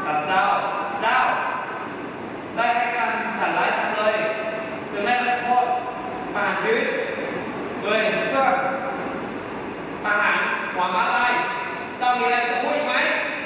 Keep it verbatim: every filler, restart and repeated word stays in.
กับเจ้าเจ้าได้ให้การฉันร้ายจังเลยจึงได้รับโทษประหารชีวิตโดยเครื่องประหารหัวม้าลายเจ้ามีอะไรจะพูดอีกไหม